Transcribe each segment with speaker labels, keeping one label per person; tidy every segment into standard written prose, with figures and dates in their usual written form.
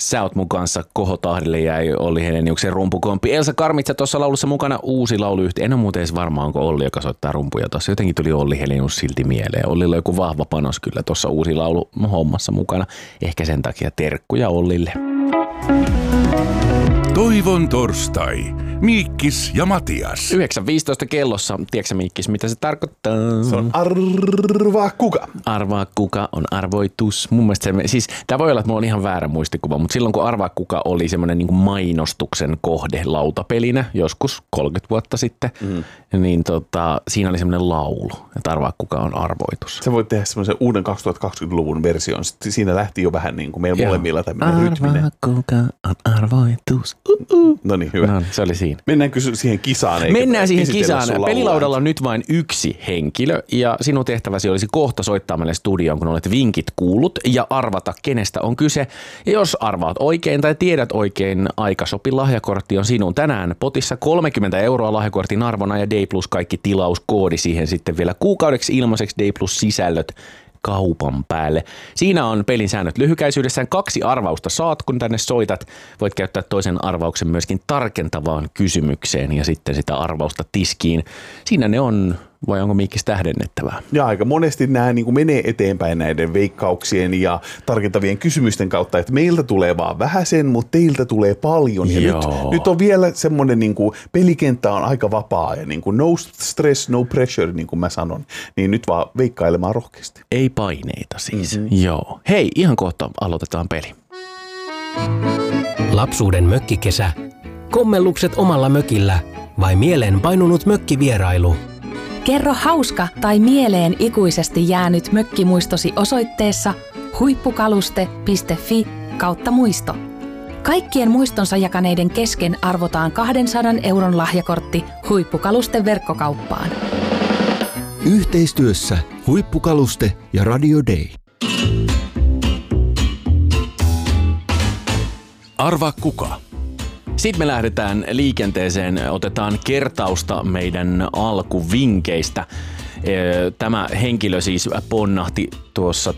Speaker 1: Sä oot mukaansa kohotahdille jäi Olli Heleniuksen rumpukompi. Elsa Karmitsa tuossa laulussa mukana uusi lauluyhtiö. En ole muuten edes varma, onko Olli, joka soittaa rumpuja tuossa. Jotenkin tuli Olli Helenius silti mieleen. Ollilla on joku vahva panos kyllä tuossa uusi laulu hommassa mukana. Ehkä sen takia terkkuja Ollille.
Speaker 2: Toivon torstai. Miikkis ja Matias.
Speaker 1: 9.15 kellossa. Tiedätkö Miikkis, mitä se tarkoittaa?
Speaker 3: Se on arvaa kuka.
Speaker 1: Arvaa kuka on arvoitus. Mun mielestä se, siis tää voi olla, että mulla on ihan väärä muistikuva, mutta silloin kun arvaa kuka oli semmoinen niin kuin mainostuksen kohde lautapelinä joskus 30 vuotta sitten, niin siinä oli semmoinen laulu, että arvaa kuka on arvoitus.
Speaker 3: Se voi tehdä semmoisen uuden 2020-luvun version. Siinä lähti jo vähän niin kuin meidän molemmilla tämmöinen rytminen.
Speaker 1: Arvaa kuka on arvoitus.
Speaker 3: No niin, hyvä.
Speaker 1: No, se oli siinä.
Speaker 3: Mennäänkö siihen kisaan?
Speaker 1: Mennään siihen kisaan. Pelilaudalla on nyt vain yksi henkilö ja sinun tehtäväsi olisi kohta soittaa meille studioon, kun olet vinkit kuullut ja arvata, kenestä on kyse. Ja jos arvaat oikein tai tiedät oikein, Aikasopi lahjakortti on sinun. Tänään potissa 30 € lahjakortin arvona ja D Plus kaikki tilauskoodi siihen sitten vielä kuukaudeksi ilmaiseksi D Plus sisällöt kaupan päälle. Siinä on pelin säännöt lyhykäisyydessään. 2 arvausta saat, kun tänne soitat. Voit käyttää toisen arvauksen myöskin tarkentavaan kysymykseen ja sitten sitä arvausta tiskiin. Siinä ne on, vai onko Miikkis tähdennettävää?
Speaker 3: Ja aika monesti nämä niin kuin menee eteenpäin näiden veikkauksien ja tarkentavien kysymysten kautta, että meiltä tulee vaan vähäsen, mutta teiltä tulee paljon. Ja nyt on vielä semmoinen, niin kuin pelikenttä on aika vapaa ja niin kuin no stress, no pressure, niin kuin mä sanon. Niin nyt vaan veikkailemaan rohkeasti.
Speaker 1: Ei paineita siis. Joo. Hei, ihan kohta aloitetaan peli.
Speaker 4: Lapsuuden mökkikesä. Kommellukset omalla mökillä vai mieleen painunut mökkivierailu?
Speaker 5: Kerro hauska tai mieleen ikuisesti jäänyt mökkimuistosi osoitteessa huippukaluste.fi/muisto. Kaikkien muistonsa jakaneiden kesken arvotaan 200 € lahjakortti Huippukaluste verkkokauppaan.
Speaker 6: Yhteistyössä Huippukaluste ja Radio Day.
Speaker 2: Arvaa kuka.
Speaker 1: Sitten me lähdetään liikenteeseen, otetaan kertausta meidän alkuvinkkeistä. Tämä henkilö siis ponnahti tuossa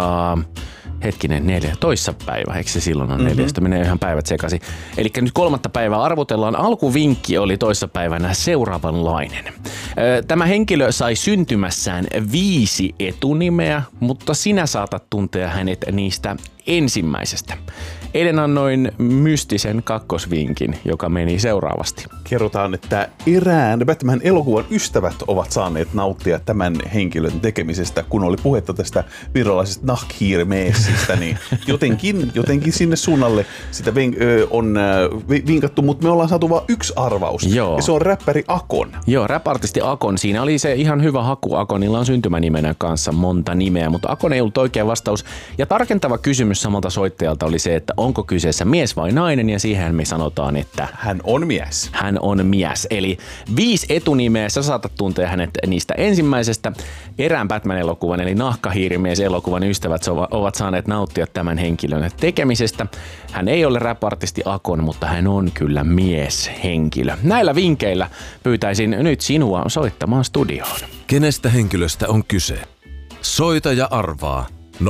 Speaker 1: toissapäivä, eikö se silloin on 4, menee ihan päivät sekaisin. Eli nyt 3. päivää arvotellaan. Alkuvinkki oli toissapäivänä seuraavanlainen. Tämä henkilö sai syntymässään 5 etunimeä, mutta sinä saatat tuntea hänet niistä ensimmäisestä. Eilen annoin mystisen kakkosvinkin, joka meni seuraavasti.
Speaker 3: Kerrotaan, että erään Batman-elokuvan ystävät ovat saaneet nauttia tämän henkilön tekemisestä, kun oli puhetta tästä virallisesta Nakhir-meessistä, niin jotenkin sinne suunnalle sitä on vinkattu, mutta me ollaan saatu vain 1 arvaus.
Speaker 1: Joo.
Speaker 3: Ja se on räppäri Akon.
Speaker 1: Joo, rap-artisti Akon. Siinä oli se ihan hyvä haku. Akonilla on syntymänimenä kanssa monta nimeä, mutta Akon ei ollut oikea vastaus. Ja tarkentava kysymys samalta soittajalta oli se, että onko kyseessä mies vai nainen, ja siihen me sanotaan, että
Speaker 3: hän on mies.
Speaker 1: Hän on mies. Eli 5 etunimeä, sä saatat tuntea hänet niistä ensimmäisestä. Erään Batman-elokuvan, eli Nahkahiirimies-elokuvan ystävät ovat saaneet nauttia tämän henkilön tekemisestä. Hän ei ole rap-artisti Akon, mutta hän on kyllä mieshenkilö. Näillä vinkeillä pyytäisin nyt sinua soittamaan studioon.
Speaker 2: Kenestä henkilöstä on kyse? Soita ja arvaa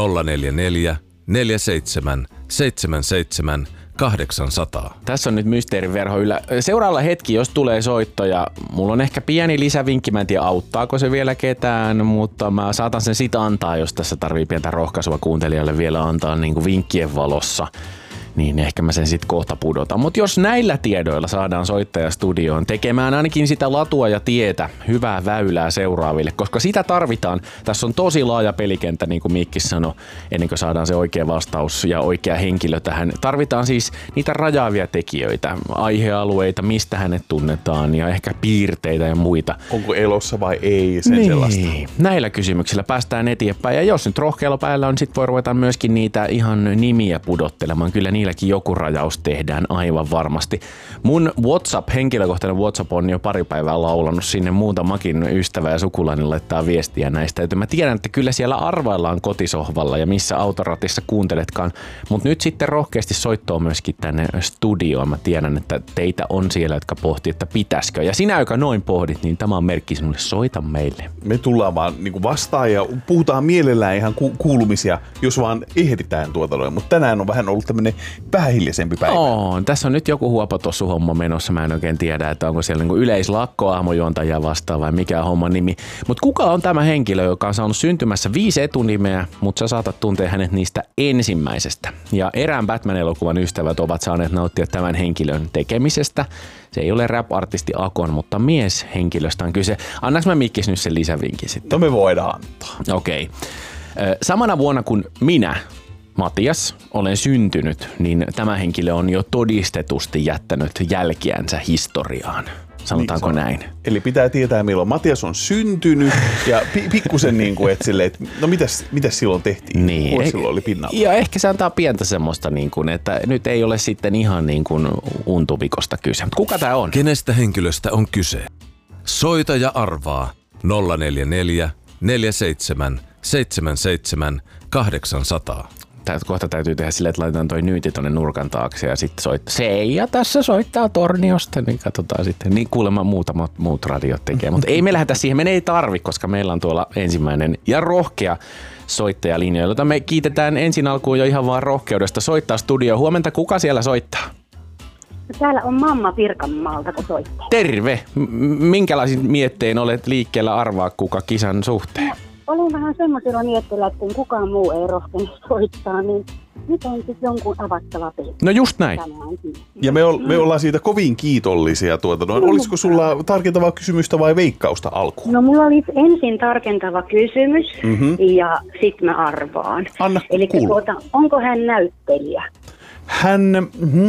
Speaker 2: 044 47 77 800.
Speaker 1: Tässä on nyt mysteeriverho yllä. Seuraavalla hetki, jos tulee soittoja, mulla on ehkä pieni lisävinkki, mä en tiedä auttaako se vielä ketään, mutta mä saatan sen sit antaa, jos tässä tarvii pientä rohkaisua kuuntelijalle vielä antaa niin kuin vinkkien valossa. Niin ehkä mä sen sit kohta pudotan. Mutta jos näillä tiedoilla saadaan soittaja studioon tekemään ainakin sitä latua ja tietä, hyvää väylää seuraaville, koska sitä tarvitaan. Tässä on tosi laaja pelikenttä, niin kuin Miikki sanoi, ennen kuin saadaan se oikea vastaus ja oikea henkilö tähän. Tarvitaan siis niitä rajaavia tekijöitä, aihealueita, mistä hänet tunnetaan ja ehkä piirteitä ja muita.
Speaker 3: Onko elossa vai ei, sen sellaista.
Speaker 1: Näillä kysymyksillä päästään eteenpäin. Ja jos nyt rohkealla päällä on, sit voi ruveta myöskin niitä ihan nimiä pudottelemaan. Kyllä niilläkin joku rajaus tehdään aivan varmasti. Mun henkilökohtainen WhatsApp on jo pari päivää laulannut sinne muutamakin ystävä ja sukulainen laittaa viestiä näistä. Mä tiedän, että kyllä siellä arvaillaan kotisohvalla ja missä autoratissa kuunteletkaan, mutta nyt sitten rohkeasti soittoa myöskin tänne studioon. Mä tiedän, että teitä on siellä, jotka pohtii, että pitäisikö. Ja sinä, joka noin pohdit, niin tämä on merkki sinulle, soita meille.
Speaker 3: Me tullaan vaan niin vastaan ja puhutaan mielellään ihan kuulumisia, jos vaan ehditään tuota noin. Mutta tänään on vähän ollut tämmönen vähän hiljaisempi päivä.
Speaker 1: Tässä on nyt joku huopatossu-homma menossa. Mä en oikein tiedä, että onko siellä niinku yleislakko aamujuontajia vastaan vai mikä on homman nimi. Mutta kuka on tämä henkilö, joka on saanut syntymässä 5 etunimeä, mutta sä saatat tuntea hänet niistä ensimmäisestä. Ja erään Batman-elokuvan ystävät ovat saaneet nauttia tämän henkilön tekemisestä. Se ei ole rap-artisti Akon, mutta mieshenkilöstä on kyse. Annaks mä Mikkis nyt sen lisävinkin sitten?
Speaker 3: No me voidaan antaa.
Speaker 1: Okei. Samana vuonna kun minä, Matias, olen syntynyt, niin tämä henkilö on jo todistetusti jättänyt jälkiänsä historiaan. Sanotaanko niin, näin?
Speaker 3: Eli pitää tietää, milloin Matias on syntynyt ja pikkusen niin kuin, että silleen, että no mitäs silloin tehtiin?
Speaker 1: Niin.
Speaker 3: Kuinka silloin oli pinnalla?
Speaker 1: Ja ehkä se antaa pientä semmoista, niin kuin, että nyt ei ole sitten ihan niin kuin untuvikosta kyse. Mutta kuka tämä on?
Speaker 7: Kenestä henkilöstä on kyse? Soita ja arvaa 044 47 77 800.
Speaker 1: Kohta täytyy tehdä silleen, että laitetaan toi nyyti tonne nurkan taakse ja sitten soittaa. Seija tässä soittaa Torniosta, niin katsotaan sitten. Niin kuulemma muutamat muut radiot tekee, mutta ei me lähdetä siihen. Me ei tarvi, koska meillä on tuolla ensimmäinen ja rohkea soittajalinja, jota me kiitetään ensin alkuun jo ihan vaan rohkeudesta soittaa studio. Huomenta, kuka siellä soittaa?
Speaker 8: Täällä on mamma Pirkanmaalta, kun soittaa.
Speaker 1: Terve! Minkälaisin miettein olet liikkeellä arvaa kuka kisan suhteen?
Speaker 8: Olen vähän semmoisella mietteellä, että kun kukaan muu ei rohkene soittaa, niin nyt on sitten jonkun avattava peli.
Speaker 1: No just näin.
Speaker 3: Ja me ollaan siitä kovin kiitollisia. Olisiko sulla tarkentavaa kysymystä vai veikkausta alkuun?
Speaker 8: No mulla oli ensin tarkentava kysymys ja sitten mä arvaan.
Speaker 3: Anna
Speaker 8: eli
Speaker 3: kuuluu.
Speaker 8: Onko hän näyttelijä?
Speaker 3: Hän,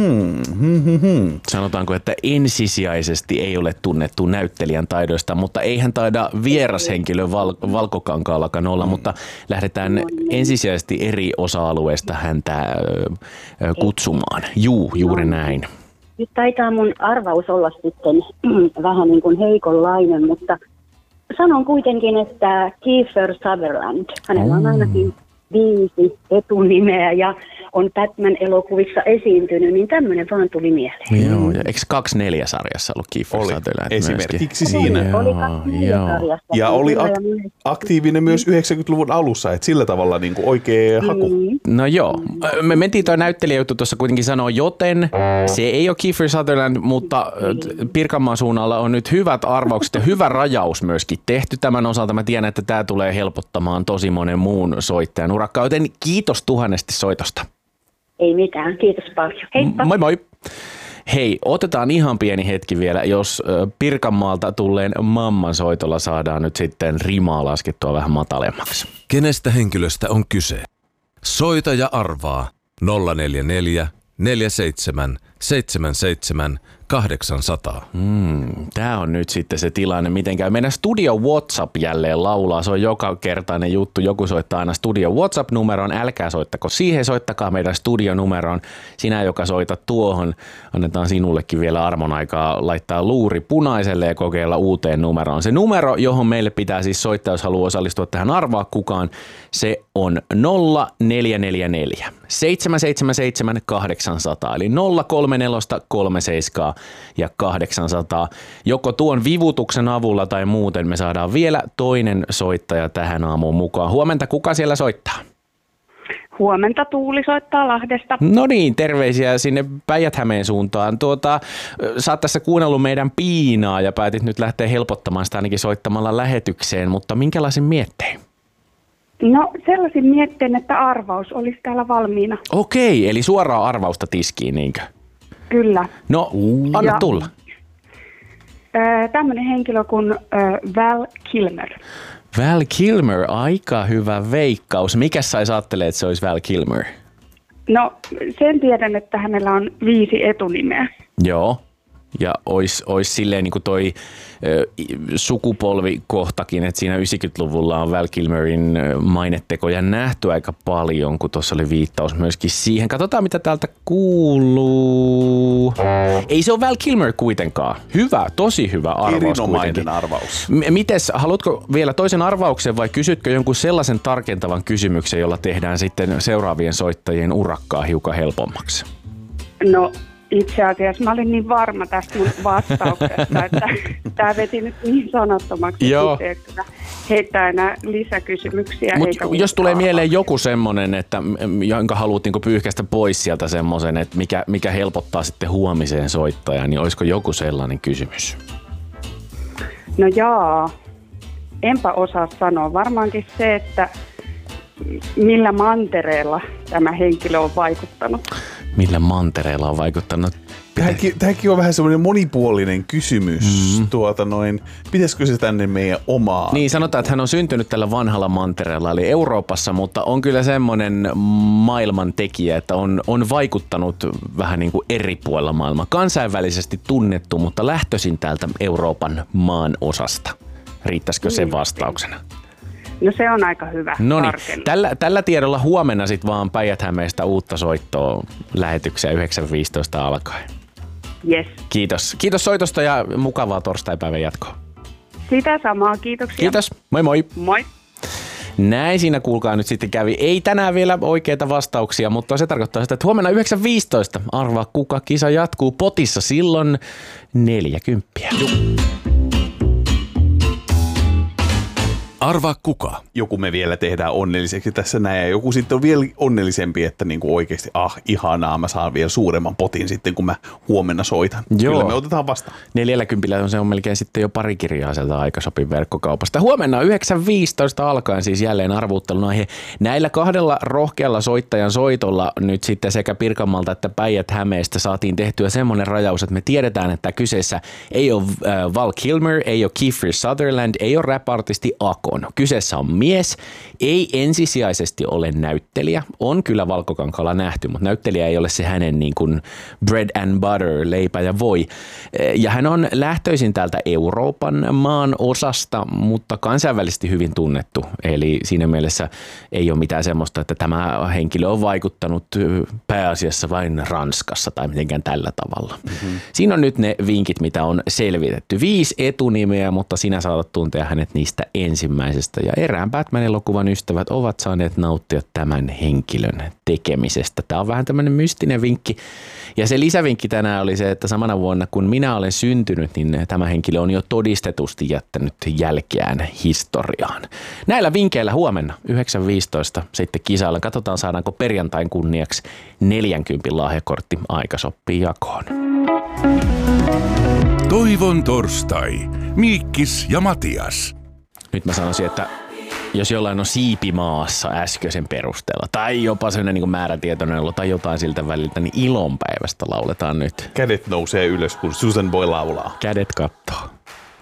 Speaker 1: Sanotaanko, että ensisijaisesti ei ole tunnettu näyttelijän taidoista, mutta ei hän taida vierashenkilö valkokankaallakaan olla, mutta lähdetään ensisijaisesti eri osa-alueista häntä kutsumaan. Juuri näin.
Speaker 8: Nyt taitaa mun arvaus olla sitten vähän niin kuin heikonlainen, mutta sanon kuitenkin, että Kiefer Sutherland, hänellä on ainakin 5 etunimeä ja on Batman-elokuvissa esiintynyt, niin tämmöinen vaan tuli mieleen.
Speaker 1: Joo, ja eikö 24-sarjassa ollut Kiefer Sutherland
Speaker 3: esimerkiksi siinä.
Speaker 8: Oli 24-sarjassa.
Speaker 3: Ja oli aktiivinen myös 90-luvun alussa, että sillä tavalla niin kuin oikea haku.
Speaker 1: No joo, me mentiin tuo näyttelijäjuttu tuossa kuitenkin sanoa, joten se ei ole Kiefer Sutherland, mutta Pirkanmaan suunnalla on nyt hyvät arvaukset ja hyvä rajaus myöskin tehty tämän osalta. Mä tiedän, että tämä tulee helpottamaan tosi monen muun soittajan urakkaa, joten kiitos tuhannesti soitosta.
Speaker 8: Ei mitään, kiitos paljon. Heippa.
Speaker 1: Moi moi. Hei, otetaan ihan pieni hetki vielä, jos Pirkanmaalta tulleen mamman soitolla saadaan nyt sitten rimaa laskettua vähän matalemmaksi.
Speaker 7: Kenestä henkilöstä on kyse? Soita ja arvaa 044 47 77 800.
Speaker 1: Tää on nyt sitten se tilanne, miten käy. Meidän studio WhatsApp jälleen laulaa. Se on joka kertainen juttu. Joku soittaa aina studio WhatsApp-numeroon. Älkää soittako siihen, soittakaa meidän studionumeroon. Sinä, joka soitat tuohon, annetaan sinullekin vielä armon aikaa laittaa luuri punaiselle ja kokeilla uuteen numeroon. Se numero, johon meille pitää siis soittaa, jos haluaa osallistua tähän arvaa kukaan, se on 0444 777 800 eli 034 37 ja 800. Joko tuon vivutuksen avulla tai muuten me saadaan vielä toinen soittaja tähän aamuun mukaan. Huomenta, kuka siellä soittaa?
Speaker 8: Huomenta, Tuuli soittaa Lahdesta.
Speaker 1: No niin, terveisiä sinne Päijät-Hämeen suuntaan. Sä oot tässä kuunnellut meidän piinaa ja päätit nyt lähteä helpottamaan sitä ainakin soittamalla lähetykseen, mutta minkälaisin miettein?
Speaker 8: No sellaisin mietteen, että arvaus olisi täällä valmiina.
Speaker 1: Okei, eli suoraan arvausta tiskiin, niinkö?
Speaker 8: Kyllä.
Speaker 1: No, anna tulla.
Speaker 8: Tämmöinen henkilö kuin Val Kilmer.
Speaker 1: Val Kilmer, aika hyvä veikkaus. Mikä sais ajattelee, että se olisi Val Kilmer?
Speaker 8: No sen tiedän, että hänellä on 5 etunimeä.
Speaker 1: Joo. Ja olisi silleen niin kuin toi sukupolvikohtakin, että siinä 90-luvulla on Val Kilmerin mainetekoja nähty aika paljon, kun tuossa oli viittaus myöskin siihen. Katsotaan, mitä täältä kuuluu. Ei se ole Val Kilmer kuitenkaan. Hyvä, tosi hyvä arvaus
Speaker 3: erinomainen
Speaker 1: kuitenkin.
Speaker 3: arvaus.
Speaker 1: Mites, haluatko vielä toisen arvauksen vai kysytkö jonkun sellaisen tarkentavan kysymyksen, jolla tehdään sitten seuraavien soittajien urakkaa hiukan helpommaksi?
Speaker 8: No
Speaker 9: itse asiassa mä olin niin varma tästä mun vastauksesta, että tämä veti nyt niin sanattomaksi, että heittää enää lisäkysymyksiä.
Speaker 1: Jos tulee mieleen joku semmoinen, että jonka haluat niinku pyyhkäistä pois sieltä semmoisen, että mikä helpottaa sitten huomiseen soittajaan, niin olisiko joku sellainen kysymys?
Speaker 9: No enpä osaa sanoa. Varmaankin se, että millä mantereella tämä henkilö on vaikuttanut. Millä
Speaker 1: mantereella on vaikuttanut?
Speaker 3: Tämäkin on vähän semmoinen monipuolinen kysymys. Pitäisikö se tänne meidän omaan?
Speaker 1: Niin, sanotaan, että hän on syntynyt tällä vanhalla mantereella, eli Euroopassa, mutta on kyllä semmoinen maailman tekijä, että on vaikuttanut vähän niin kuin eri puolilla maailmaa. Kansainvälisesti tunnettu, mutta lähtöisin täältä Euroopan maan osasta. Riittäisikö se vastauksena?
Speaker 9: No se on aika hyvä.
Speaker 1: Noniin, tällä tiedolla huomenna sitten vaan Päijät-Hämeestä uutta soittoa lähetykseen 9.15 alkaen.
Speaker 9: Yes.
Speaker 1: Kiitos soitosta ja mukavaa torstaipäivän jatkoa.
Speaker 9: Sitä samaa, kiitoksia.
Speaker 1: Kiitos, moi moi.
Speaker 9: Moi.
Speaker 1: Näin siinä kuulkaa nyt sitten kävi. Ei tänään vielä oikeita vastauksia, mutta se tarkoittaa sitä, että huomenna 9.15 arvaa kuka kisa jatkuu potissa silloin 40.
Speaker 7: Arvaa kuka.
Speaker 3: Joku me vielä tehdään onnelliseksi tässä näin ja joku sitten on vielä onnellisempi, että niinku oikeasti ihanaa, mä saan vielä suuremman potin sitten, kun mä huomenna soitan.
Speaker 1: Joo.
Speaker 3: Kyllä me otetaan vastaan.
Speaker 1: 40 se on melkein sitten jo pari kirjaa sieltä Aikasopin verkkokaupasta. Huomenna 9.15 alkaen siis jälleen arvuuttelun aihe. Näillä kahdella rohkealla soittajan soitolla nyt sitten sekä Pirkanmaalta että Päijät-Hämeestä saatiin tehtyä semmoinen rajaus, että me tiedetään, että kyseessä ei ole Val Kilmer, ei ole Kiefer Sutherland, ei ole rap-artisti Akon. Kyseessä on mies, ei ensisijaisesti ole näyttelijä. On kyllä Valkokankaalla nähty, mutta näyttelijä ei ole se hänen niin kuin bread and butter, leipä ja voi. Ja hän on lähtöisin täältä Euroopan maan osasta, mutta kansainvälisesti hyvin tunnettu. Eli siinä mielessä ei ole mitään semmoista, että tämä henkilö on vaikuttanut pääasiassa vain Ranskassa tai mitenkään tällä tavalla. Mm-hmm. Siinä on nyt ne vinkit, mitä on selvitetty. 5 etunimeä, mutta sinä saatat tuntea hänet niistä ensimmäisestä. Ja erään Batman-elokuvan ystävät ovat saaneet nauttia tämän henkilön tekemisestä. Tämä on vähän tämmöinen mystinen vinkki. Ja se lisävinkki tänään oli se, että samana vuonna kun minä olen syntynyt, niin tämä henkilö on jo todistetusti jättänyt jälkeään historiaan. Näillä vinkkeillä huomenna 9.15 sitten kisailla. Katsotaan saadaanko perjantain kunniaksi 40 lahjakortti Aikasoppiin jakoon.
Speaker 2: Toivon torstai. Miikkis ja Matias.
Speaker 1: Nyt mä sanoisin, että jos jollain on siipimaassa äskeisen perusteella tai jopa sellainen niin määrätietoinen olo tai jotain siltä väliltä, niin ilonpäivästä lauletaan nyt.
Speaker 3: Kädet nousee ylös, kun Susan Boy laulaa.
Speaker 1: Kädet kattoo.